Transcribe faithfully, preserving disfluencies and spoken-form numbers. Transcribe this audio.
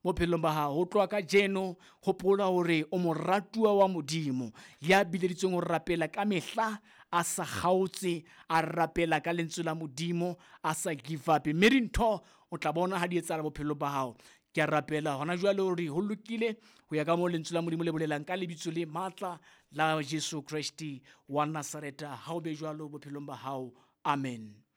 bophelong ba hao. Ho tloha ka jeno hopola hore o moratuwa wa Modimo ya bileditsweng ho rapela ka mehla a sa kgaotse, a rapela ka lentswe la Modimo, a sa give up. Mme dintho o tla bona ha di etsahala bophelong ba hao. Ke a rapela hona jwale hore ho lokile ho ya ka moo lentswe la Modimo le bolelang ka lebitso le matla la Jesu Kriste wa Nazareta. Ha o be jwalo bophelong ba hao. Amen.